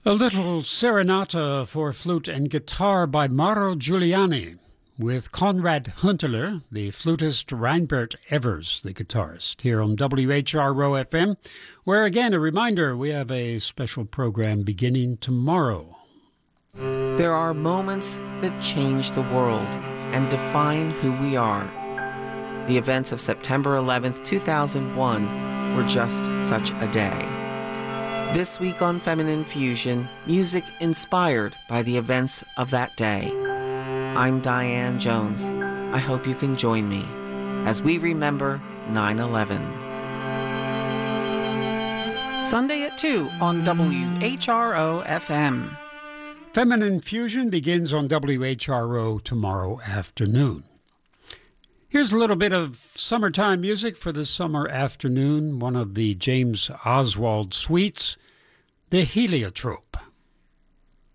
A little serenata for flute and guitar by Mauro Giuliani, with Conrad Huntelaar, the flutist, Reinbert Evers, the guitarist, here on WHRO FM, where again, a reminder, we have a special program beginning tomorrow. There are moments that change the world and define who we are. The events of September 11th, 2001 were just such a day. This week on Feminine Fusion, music inspired by the events of that day. I'm Diane Jones. I hope you can join me as we remember 9/11. Sunday at 2 on WHRO FM. Feminine Fusion begins on WHRO tomorrow afternoon. Here's a little bit of summertime music for the summer afternoon, one of the James Oswald suites, The Heliotrope.